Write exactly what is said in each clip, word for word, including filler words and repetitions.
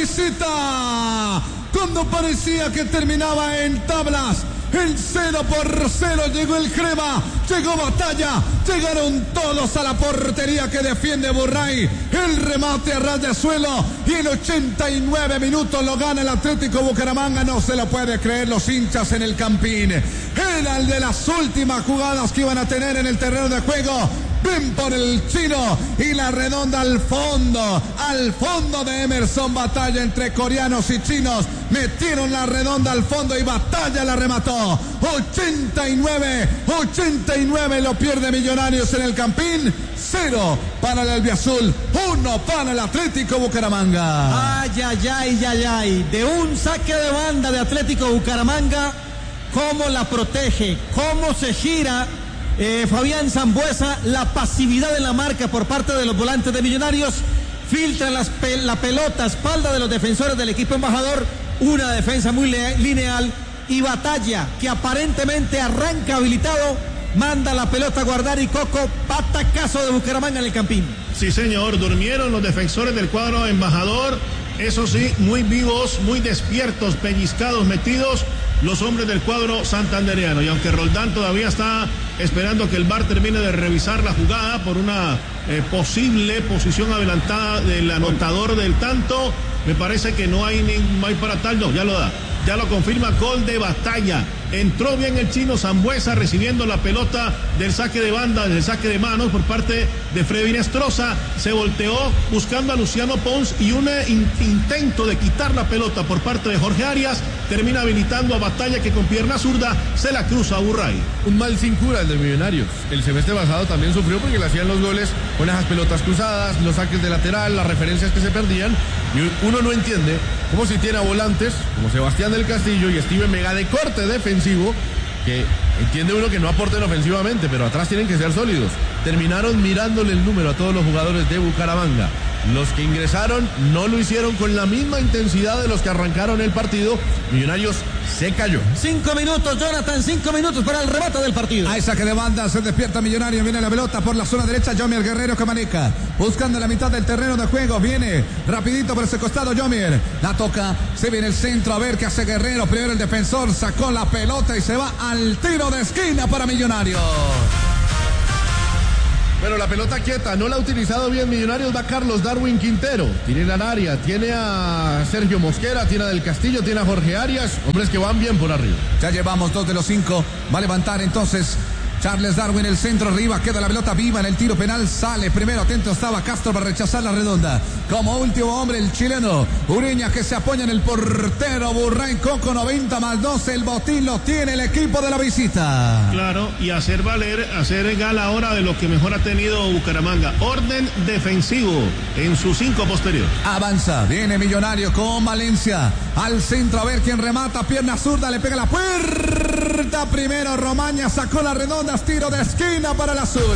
visita. Cuando parecía que terminaba en tablas, el cero por cero llegó el crema, llegó Batalla, llegaron todos a la portería que defiende Burray, el remate a ras de suelo y en ochenta y nueve minutos lo gana el Atlético Bucaramanga. No se lo puede creer los hinchas en el Campín. Era el de las últimas jugadas que iban a tener en el terreno de juego. Ven por el chino y la redonda al fondo, al fondo de Emerson Batalla entre coreanos y chinos. Metieron la redonda al fondo y Batalla la remató. ochenta y nueve, ochenta y nueve lo pierde Millonarios en el Campín. Cero para el albiazul, uno para el Atlético Bucaramanga. Ay, ay, ay, ay, ay. De un saque de banda de Atlético Bucaramanga, cómo la protege, cómo se gira Eh, Fabián Sambueza, la pasividad en la marca por parte de los volantes de Millonarios, filtra las pe- la pelota a espalda de los defensores del equipo embajador, una defensa muy le- lineal y Batalla, que aparentemente arranca habilitado, manda la pelota a guardar y Coco, patacazo de Bucaramanga en el Campín. Sí, señor, durmieron los defensores del cuadro embajador, eso sí, muy vivos, muy despiertos, pellizcados, metidos los hombres del cuadro santandereano. Y aunque Roldán todavía está esperando que el V A R termine de revisar la jugada por una eh, posible posición adelantada del anotador del tanto, me parece que no hay, ni, no hay para tal, no, ya lo da. Ya lo confirma, gol de Batalla. Entró bien el chino Sambueza recibiendo la pelota del saque de banda, del saque de manos por parte de Freddy Nestroza. Se volteó buscando a Luciano Pons y un in- intento de quitar la pelota por parte de Jorge Arias termina habilitando a Batalla, que con pierna zurda se la cruza a Burray. Un mal sin cura el de Millonarios. El semestre pasado también sufrió porque le hacían los goles con esas pelotas cruzadas, los saques de lateral, las referencias que se perdían. Y uno no entiende cómo si tiene a volantes como Sebastián del Castillo y Steven Mega de corte defensivo, que entiende uno que no aporten ofensivamente, pero atrás tienen que ser sólidos. Terminaron mirándole el número a todos los jugadores de Bucaramanga. Los que ingresaron no lo hicieron con la misma intensidad de los que arrancaron el partido. Millonarios se cayó. Cinco minutos, Jonathan, cinco minutos para el remate del partido. Hay saque de banda, se despierta Millonario, viene la pelota por la zona derecha, Yomier Guerrero que maneja, buscando la mitad del terreno de juego, viene rapidito por ese costado Yomier, la toca, se viene el centro, a ver qué hace Guerrero, primero el defensor, sacó la pelota y se va al tiro de esquina para Millonarios. Pero la pelota quieta, no la ha utilizado bien Millonarios, va Carlos Darwin Quintero. Tiene a Área, tiene a Sergio Mosquera, tiene a Del Castillo, tiene a Jorge Arias, hombres que van bien por arriba. Ya llevamos dos de los cinco, va a levantar entonces Charles Darwin, el centro arriba, queda la pelota viva en el tiro penal, sale primero, atento estaba Castro para rechazar la redonda. Como último hombre el chileno Ureña, que se apoya en el portero Burray Coco, noventa más dos, el botín lo tiene el equipo de la visita. Claro, y hacer valer, hacer gala ahora de lo que mejor ha tenido Bucaramanga, orden defensivo en su cinco posterior. Avanza, viene Millonario con Valencia, al centro a ver quién remata, pierna zurda, le pega la puerta, primero Romaña, sacó la redonda, tiro de esquina para el azul.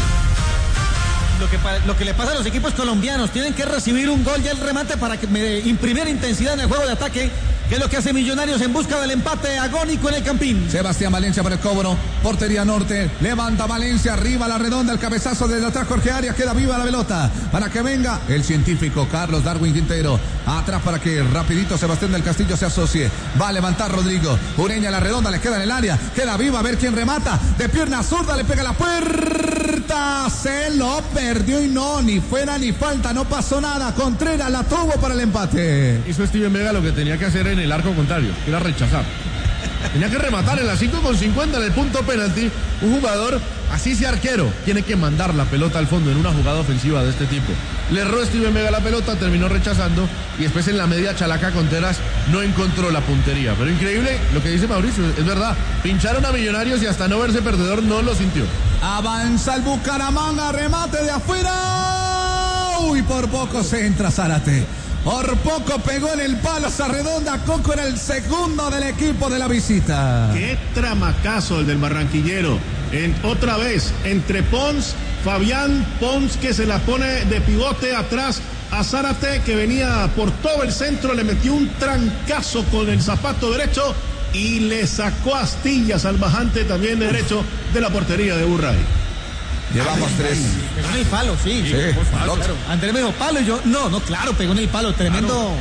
Lo que, lo que le pasa a los equipos colombianos, tienen que recibir un gol y el remate para que me imprimir intensidad en el juego de ataque, que es lo que hace Millonarios en busca del empate agónico en el Campín. Sebastián Valencia para el cobro, portería norte, levanta Valencia, arriba la redonda, el cabezazo desde atrás Jorge Arias, queda viva la pelota, para que venga el científico Carlos Darwin Quintero, atrás para que rapidito Sebastián del Castillo se asocie, va a levantar Rodrigo, Ureña la redonda, le queda en el área, queda viva, a ver quién remata, de pierna zurda, le pega la puerta, se lo perdió y no, ni fuera ni falta, no pasó nada, Contreras la tuvo para el empate. Hizo Steven Vega lo que tenía que hacer en el arco contrario, que era rechazar. Tenía que rematar en la cinco con cincuenta en el punto penalti. Un jugador, así sea arquero, tiene que mandar la pelota al fondo en una jugada ofensiva de este tipo. Le erró Steven Vega la pelota, terminó rechazando y después en la media Chalaca Contreras no encontró la puntería. Pero increíble lo que dice Mauricio, es verdad. Pincharon a Millonarios y hasta no verse perdedor no lo sintió. Avanza el Bucaramanga, remate de afuera. Uy, por poco se entra Zárate. Por poco pegó en el palo esa redonda. Coco era el segundo del equipo de la visita. Qué tramacazo el del barranquillero. En, otra vez, entre Pons, Fabián Pons, que se la pone de pivote atrás a Zárate, que venía por todo el centro, le metió un trancazo con el zapato derecho y le sacó astillas al bajante también de derecho de la portería de Burray. Llevamos tres. Pegó en el palo, sí. Sí, Claro. Andrés me dijo palo y yo, no, no, claro, pegó en el palo, tremendo, claro.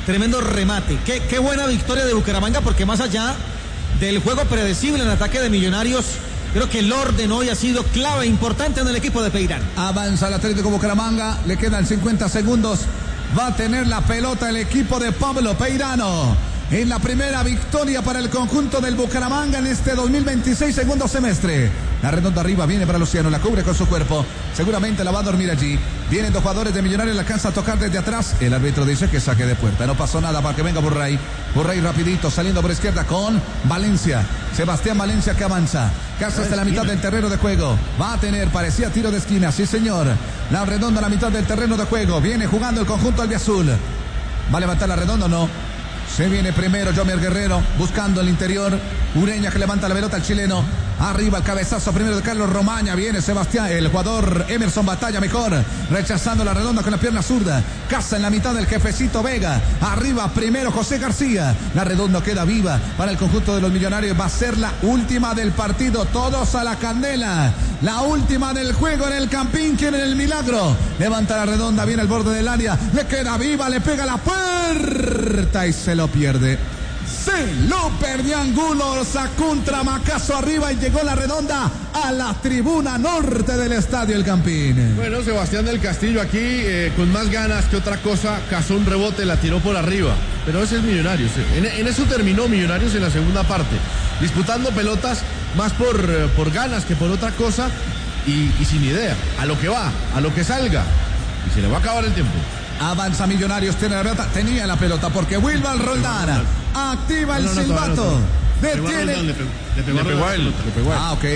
tremendo remate. Qué, qué buena victoria de Bucaramanga, porque más allá del juego predecible en ataque de Millonarios, creo que el orden hoy ha sido clave, importante en el equipo de Peirano. Avanza el Atlético Bucaramanga, le quedan cincuenta segundos. Va a tener la pelota el equipo de Pablo Peirano. En la primera victoria para el conjunto del Bucaramanga en este dos mil veintiséis, segundo semestre. La redonda arriba viene para Luciano, la cubre con su cuerpo. Seguramente la va a dormir allí. Vienen dos jugadores de Millonarios, la alcanza a tocar desde atrás. El árbitro dice que saque de puerta. No pasó nada para que venga Burray. Burray rapidito, saliendo por izquierda con Valencia. Sebastián Valencia que avanza. Casi hasta la mitad del terreno de juego. Va a tener, parecía tiro de esquina, sí señor. La redonda a la mitad del terreno de juego. Viene jugando el conjunto albiazul. ¿Va a levantar la redonda o no? Se viene primero Jomer Guerrero, buscando el interior. Ureña que levanta la pelota al chileno. Arriba el cabezazo primero de Carlos Romaña. Viene Sebastián, el jugador Emerson Batalla mejor. Rechazando la redonda con la pierna zurda. Casa en la mitad del jefecito Vega. Arriba primero José García. La redonda queda viva para el conjunto de los Millonarios. Va a ser la última del partido. Todos a la candela. La última del juego en el Campín. Quieren el milagro. Levanta la redonda. Viene al borde del área. Le queda viva. Le pega la puerta y se lo pierde. Se lo perdió Angulo, sacó un tramacazo arriba y llegó la redonda a la tribuna norte del estadio El Campín. Bueno, Sebastián del Castillo aquí eh, con más ganas que otra cosa, cazó un rebote, la tiró por arriba, pero ese es Millonarios. En, en eso terminó Millonarios en la segunda parte, disputando pelotas más por, por ganas que por otra cosa y, y sin idea, a lo que va, a lo que salga, y se le va a acabar el tiempo. Avanza Millonarios, tiene la pelota, tenía la pelota porque Wilmar Roldán activa el silbato. Detiene. Le pegó a él. Le pegó a él. Ah, ok.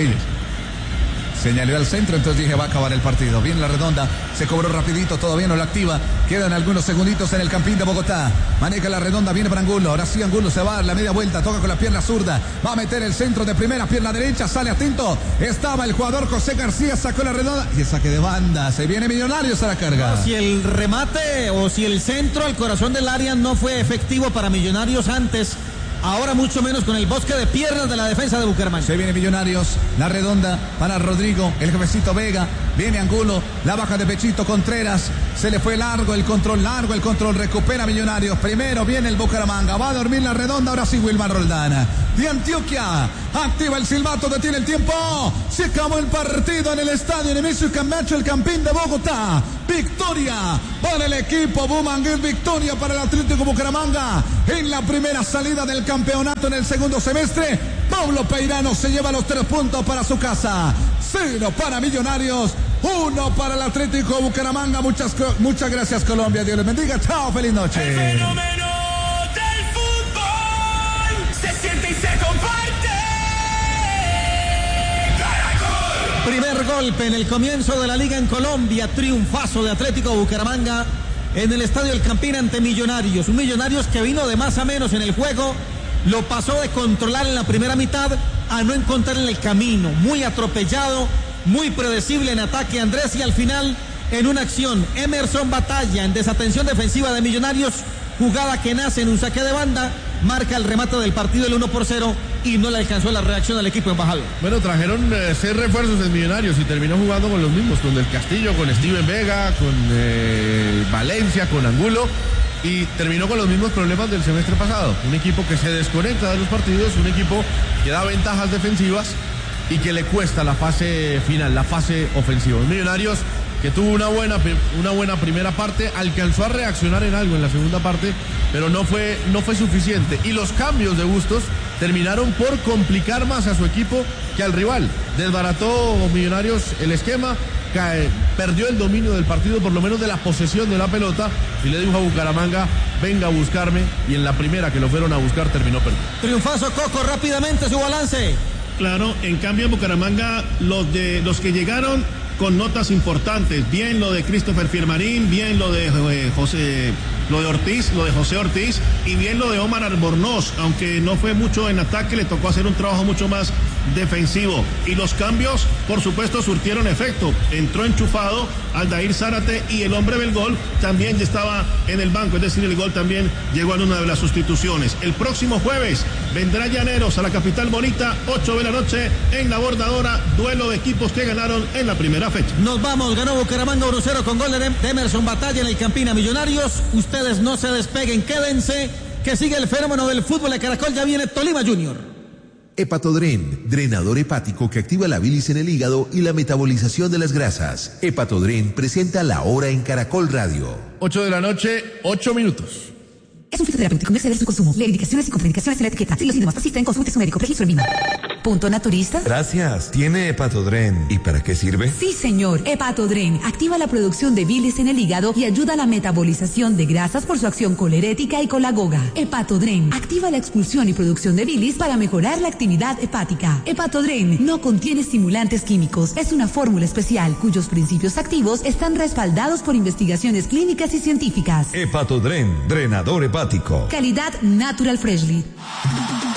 Señaló al centro, entonces dije va a acabar el partido. Viene la redonda, se cobró rapidito, todavía no la activa. Quedan algunos segunditos en el Campín de Bogotá. Maneja la redonda, viene para Angulo. Ahora sí Angulo se va a dar la media vuelta, toca con la pierna zurda. Va a meter el centro de primera, pierna derecha, sale atento. Estaba el jugador José García, sacó la redonda y el saque de banda. Se viene Millonarios a la carga. Si el remate o si el centro al corazón del área no fue efectivo para Millonarios antes, ahora mucho menos con el bosque de piernas de la defensa de Bucaramanga. Se viene Millonarios, la redonda para Rodrigo, el jefecito Vega, viene Angulo, la baja de pechito Contreras, se le fue largo el control, largo el control, recupera Millonarios, primero viene el Bucaramanga, va a dormir la redonda, ahora sí Wilmar Roldán, de Antioquia, activa el silbato, detiene el tiempo, se acabó el partido en el estadio Nemesio Camacho, el Campín de Bogotá, victoria para el equipo Bumangués, victoria para el Atlético Bucaramanga, en la primera salida del campeonato en el segundo semestre. Pablo Peirano se lleva los tres puntos para su casa. Cero para Millonarios, uno para el Atlético Bucaramanga. Muchas, muchas gracias Colombia. Dios les bendiga. Chao, feliz noche. El fenómeno del fútbol se siente y se comparte. Caracol. Primer golpe en el comienzo de la liga en Colombia. Triunfazo de Atlético Bucaramanga en el estadio El Campín ante Millonarios. Un Millonarios que vino de más a menos en el juego. Lo pasó de controlar en la primera mitad a no encontrar en el camino. Muy atropellado, muy predecible en ataque Andrés y al final en una acción Emerson Batalla en desatención defensiva de Millonarios. Jugada que nace en un saque de banda, marca el remate del partido el uno por cero y no le alcanzó la reacción al equipo embajador. Bueno, trajeron eh, seis refuerzos en Millonarios y terminó jugando con los mismos, con Del Castillo, con Steven Vega, con eh, Valencia, con Angulo. Y terminó con los mismos problemas del semestre pasado. Un equipo que se desconecta de los partidos, un equipo que da ventajas defensivas y que le cuesta la fase final, la fase ofensiva. Millonarios que tuvo una buena, una buena primera parte, alcanzó a reaccionar en algo en la segunda parte, pero no fue, no fue suficiente. Y los cambios de Bustos terminaron por complicar más a su equipo que al rival. Desbarató Millonarios el esquema, cae, perdió el dominio del partido, por lo menos de la posesión de la pelota, y le dijo a Bucaramanga, venga a buscarme, y en la primera que lo fueron a buscar terminó perdiendo. Triunfazo Coco, rápidamente su balance. Claro, en cambio en Bucaramanga los, de, los que llegaron con notas importantes, bien lo de Christopher Firmarín, bien lo de eh, José, lo de Ortiz, lo de José Ortiz y bien lo de Omar Albornoz, aunque no fue mucho en ataque, le tocó hacer un trabajo mucho más defensivo. Y los cambios, por supuesto, surtieron efecto. Entró enchufado Aldair Zárate y el hombre del gol también ya estaba en el banco, es decir, el gol también llegó en una de las sustituciones. El próximo jueves vendrá Llaneros a la capital bonita, ocho de la noche en la Bordadora, duelo de equipos que ganaron en la primera fecha. Nos vamos, ganó Bucaramanga uno cero con gol de Emerson Batalla en el Campina Millonarios. Ustedes no se despeguen, quédense, que sigue el fenómeno del fútbol de Caracol, ya viene Tolima Junior. Hepatodren, drenador hepático que activa la bilis en el hígado y la metabolización de las grasas. Hepatodren presenta La Hora en Caracol Radio. ocho de la noche, ocho minutos. Es un fitoterapéutico, no exceder su consumo. Lee indicaciones y contraindicaciones en la etiqueta. Si los síntomas persisten, consulte a su médico. Registro en vino. Punto naturista. Gracias. ¿Tiene Hepatodren? ¿Y para qué sirve? Sí, señor. Hepatodren activa la producción de bilis en el hígado y ayuda a la metabolización de grasas por su acción colerética y colagoga. Hepatodren activa la expulsión y producción de bilis para mejorar la actividad hepática. Hepatodren no contiene estimulantes químicos. Es una fórmula especial cuyos principios activos están respaldados por investigaciones clínicas y científicas. Hepatodren, drenador hepático. Calidad Natural Freshly.